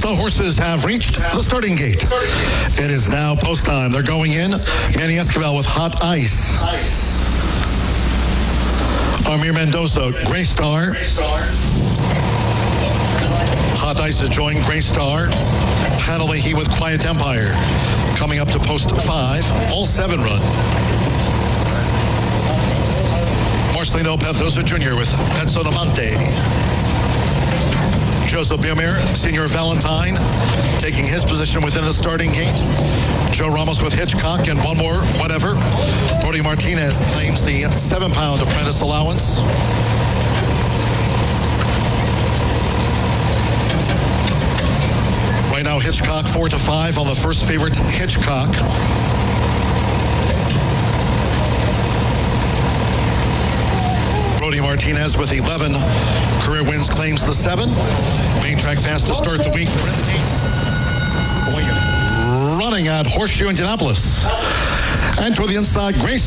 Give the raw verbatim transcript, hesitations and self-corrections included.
The horses have reached the starting gate. It is now post time. They're going in. Manny Esquivel with Hot Ice. Amir Mendoza, Gray Star. Hot Ice has joined Gray Star. Hanley, he with Quiet Empire. Coming up to post five. All seven run. Marcelino Pedrosa Junior with Edson Avante. Joseph Biomir, Senior Valentine, taking his position within the starting gate. Joe Ramos with Hitchcock and one more, whatever. Brody Martinez claims the seven-pound apprentice allowance. Right now, Hitchcock four to five on the first favorite, Hitchcock. Brody Martinez with eleven career wins claims the seven. Main track fast to start the week. Running at Horseshoe Indianapolis. And toward the inside, Grace.